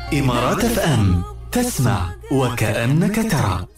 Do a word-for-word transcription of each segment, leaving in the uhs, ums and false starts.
إمارات اف ام، تسمع وكأنك ترى.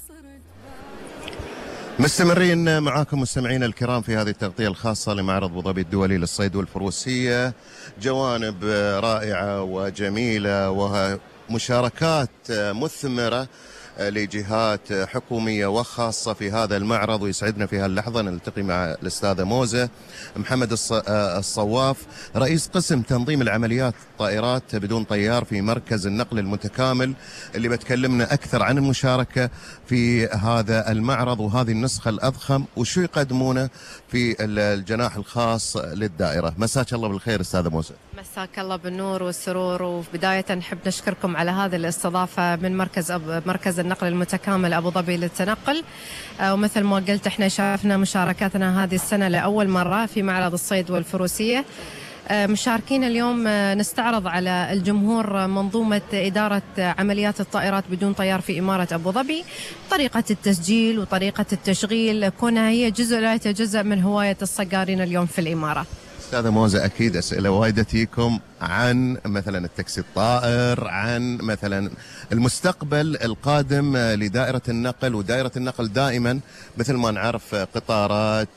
مستمرين معاكم مستمعين الكرام في هذه التغطية الخاصة لمعرض أبو ظبي الدولي للصيد والفروسية. جوانب رائعة وجميلة ومشاركات مثمرة لجهات حكومية وخاصة في هذا المعرض، ويسعدنا في هاللحظة نلتقي مع الأستاذة موزة محمد الصواف، رئيس قسم تنظيم العمليات الطائرات بدون طيار في مركز النقل المتكامل، اللي بتكلمنا أكثر عن المشاركة في هذا المعرض وهذه النسخة الأضخم وشو يقدمونه في الجناح الخاص للدائرة. مساك الله بالخير أستاذة موزة. مساك الله بالنور والسرور، وبداية نحب نشكركم على هذه الاستضافة من مركز أب... مركز النقل المتكامل أبو ظبي للتنقل. ومثل ما قلت احنا شافنا مشاركتنا هذه السنة لأول مرة في معرض الصيد والفروسية. مشاركين اليوم نستعرض على الجمهور منظومة إدارة عمليات الطائرات بدون طيار في إمارة أبو ظبي، طريقة التسجيل وطريقة التشغيل، كونها هي جزء لا يتجزأ من هواية الصقارين اليوم في الإمارة. أستاذة موزة، أكيد أسئلة وايدة تيكم عن مثلا التاكسي الطائر، عن مثلا المستقبل القادم لدائرة النقل. ودائرة النقل دائما مثل ما نعرف قطارات،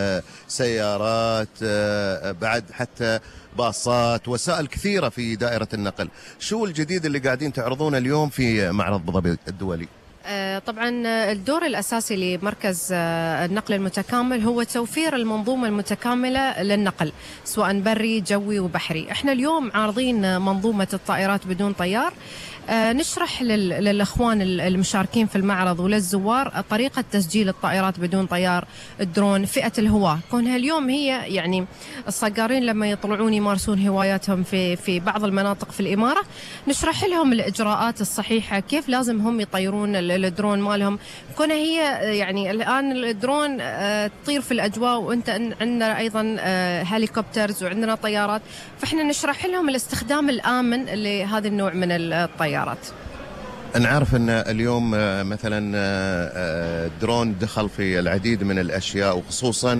سيارات، بعد حتى باصات، وسائل كثيرة في دائرة النقل. شو الجديد اللي قاعدين تعرضونه اليوم في معرض أبو ظبي الدولي؟ طبعا الدور الأساسي لمركز النقل المتكامل هو توفير المنظومة المتكاملة للنقل سواء بري جوي وبحري. احنا اليوم عارضين منظومة الطائرات بدون طيار، نشرح للأخوان المشاركين في المعرض وللزوار طريقة تسجيل الطائرات بدون طيار، الدرون، فئة الهواة، كونها اليوم هي يعني الصقارين لما يطلعون يمارسون هواياتهم في في بعض المناطق في الإمارة، نشرح لهم الإجراءات الصحيحة، كيف لازم هم يطيرون الدرون مالهم، كونها هي يعني الآن الدرون تطير في الأجواء، وأنت عندنا أيضا هليكوبترز وعندنا طيارات، فإحنا نشرح لهم الاستخدام الآمن لهذا النوع من الطيارات. نعرف أن اليوم مثلا الدرون دخل في العديد من الأشياء، وخصوصا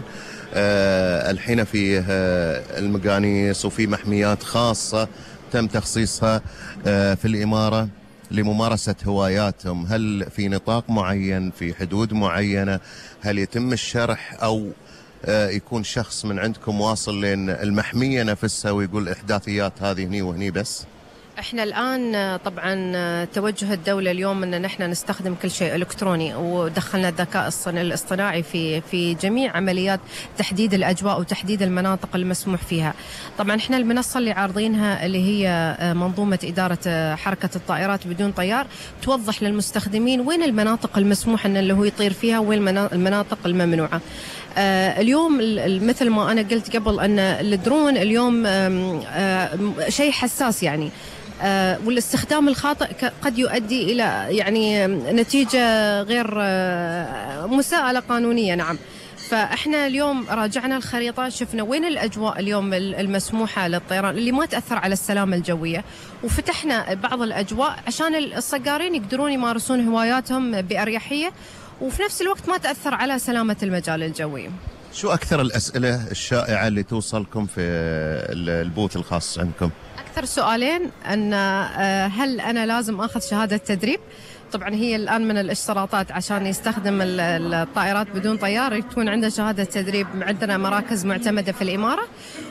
الحين في المقانيس وفي محميات خاصة تم تخصيصها في الإمارة لممارسة هواياتهم. هل في نطاق معين، في حدود معينة، هل يتم الشرح أو يكون شخص من عندكم واصل لين المحمية نفسها ويقول إحداثيات هذه هني وهني بس؟ احنا الآن طبعا توجه الدولة اليوم ان نحن نستخدم كل شيء الكتروني، ودخلنا الذكاء الاصطناعي في في جميع عمليات تحديد الاجواء وتحديد المناطق المسموح فيها. طبعا احنا المنصة اللي عارضينها اللي هي منظومة إدارة حركة الطائرات بدون طيار، توضح للمستخدمين وين المناطق المسموح ان اللي هو يطير فيها وين المناطق الممنوعة. آه اليوم مثل ما أنا قلت قبل أن الدرون اليوم آه آه شيء حساس يعني، آه والاستخدام الخاطئ قد يؤدي إلى يعني نتيجة غير آه مساءلة قانونية. نعم، فإحنا اليوم راجعنا الخريطة، شفنا وين الأجواء اليوم المسموحة للطيران اللي ما تأثر على السلامة الجوية، وفتحنا بعض الأجواء عشان الصقارين يقدرون يمارسون هواياتهم بأريحية، وفي نفس الوقت ما تأثر على سلامة المجال الجوي. شو أكثر الأسئلة الشائعة اللي توصلكم في البوث الخاص عندكم؟ أكثر سؤالين أن هل أنا لازم أخذ شهادة تدريب؟ طبعا هي الآن من الاشتراطات عشان يستخدم الطائرات بدون طيار تكون عنده شهادة تدريب. عندنا مراكز معتمدة في الإمارة،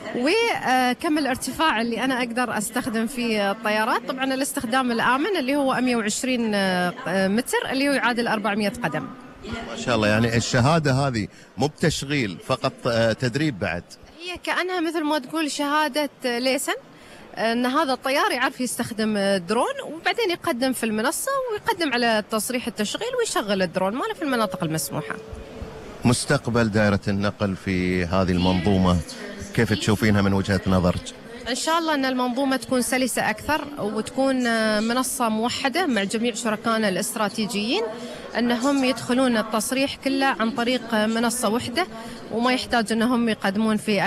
وكم الارتفاع اللي أنا أقدر أستخدم فيه الطيارات. طبعا الاستخدام الآمن اللي هو مئة وعشرين متر اللي هو يعادل أربعمئة قدم. ما شاء الله، يعني الشهادة هذه مو بتشغيل فقط، تدريب بعد. هي كأنها مثل ما تقول شهادة ليسن ان هذا الطيار يعرف يستخدم الدرون، وبعدين يقدم في المنصة ويقدم على تصريح التشغيل ويشغل الدرون ماله في المناطق المسموحة. مستقبل دائرة النقل في هذه المنظومة كيف تشوفينها من وجهة نظرك؟ إن شاء الله أن المنظومة تكون سلسة أكثر، وتكون منصة موحدة مع جميع شركائنا الاستراتيجيين، أنهم يدخلون التصريح كله عن طريق منصة واحدة، وما يحتاج أنهم يقدمون في